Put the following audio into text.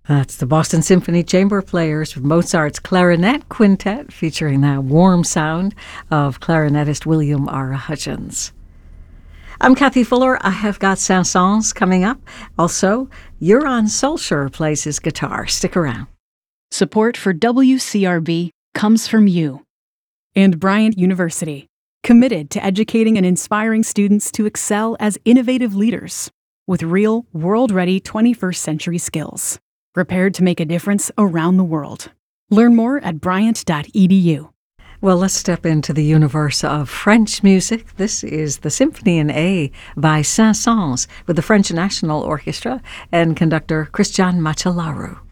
That's the Boston Symphony Chamber Players with Mozart's Clarinet Quintet, featuring that warm sound of clarinetist William R. Hutchins. I'm Kathy Fuller. I have got Saint-Saëns coming up. Also, Euron Solskjaer plays his guitar. Stick around. Support for WCRB comes from you. And Bryant University, committed to educating and inspiring students to excel as innovative leaders with real, world-ready 21st century skills, prepared to make a difference around the world. Learn more at bryant.edu. Well, let's step into the universe of French music. This is the Symphony in A by Saint-Saëns with the French National Orchestra and conductor Christian Macellaro.